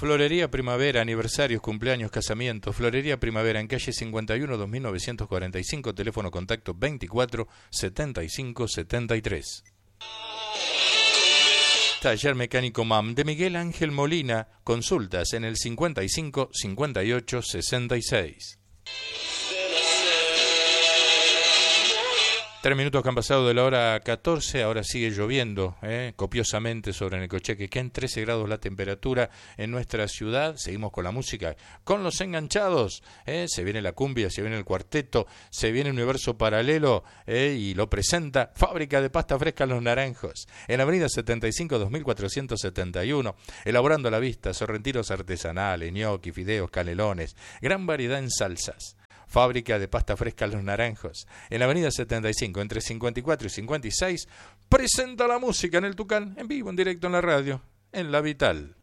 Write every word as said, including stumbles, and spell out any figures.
Florería Primavera, aniversarios, cumpleaños, casamientos. Florería Primavera en calle cincuenta y uno, dos mil novecientos cuarenta y cinco, teléfono contacto veinticuatro setenta y cinco setenta y tres. Taller Mecánico M A M de Miguel Ángel Molina, consultas en el cincuenta y cinco cincuenta y ocho sesenta y seis. Tres minutos que han pasado de la hora catorce, ahora sigue lloviendo eh, copiosamente sobre Necochea, que en trece grados la temperatura en nuestra ciudad. Seguimos con la música, con los enganchados, eh, se viene la cumbia, se viene el cuarteto, se viene Universo Paralelo eh, y lo presenta Fábrica de Pasta Fresca Los Naranjos, en Avenida setenta y cinco, dos mil cuatrocientos setenta y uno, elaborando a la vista, sorrentinos artesanales, ñoqui, fideos, canelones, gran variedad en salsas. Fábrica de Pasta Fresca Los Naranjos, en la Avenida setenta y cinco, entre cincuenta y cuatro y cincuenta y seis, presenta la música en el Tucán, en vivo, en directo en la radio, en La Vital.